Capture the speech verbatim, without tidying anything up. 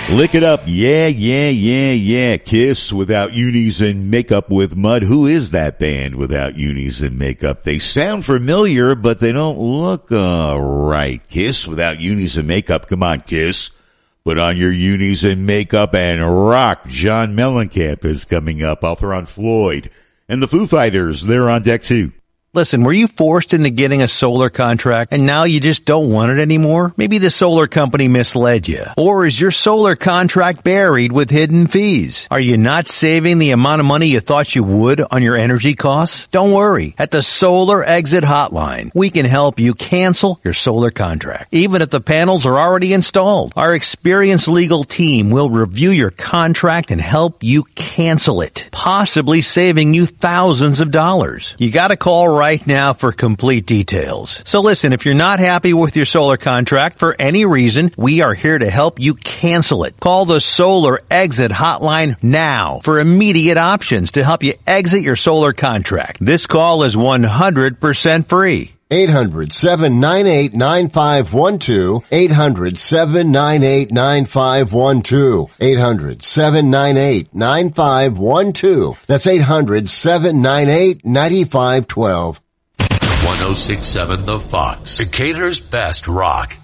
Lick it up. Yeah, yeah, yeah, yeah. Kiss without unis and Makeup with Mud. Who is that band without unis and makeup? They sound familiar, but they don't look uh, right. Kiss without unis and makeup. Come on, Kiss. Put on your unis and makeup and rock. John Mellencamp is coming up. I'll throw on Floyd. And the Foo Fighters, they're on deck too. Listen, were you forced into getting a solar contract and now you just don't want it anymore? Maybe the solar company misled you. Or is your solar contract buried with hidden fees? Are you not saving the amount of money you thought you would on your energy costs? Don't worry. At the Solar Exit Hotline, we can help you cancel your solar contract, even if the panels are already installed. Our experienced legal team will review your contract and help you cancel it, possibly saving you thousands of dollars. You gotta call right now for complete details. So listen, if you're not happy with your solar contract for any reason, we are here to help you cancel it. Call the Solar Exit Hotline now for immediate options to help you exit your solar contract. This call is one hundred percent free. eight hundred, seven nine eight, nine five one two. eight hundred, seven nine eight, nine five one two. eight hundred, seven nine eight, nine five one two. That's eight hundred, seven nine eight, nine five one two. one oh six point seven The Fox. Decatur's best rock.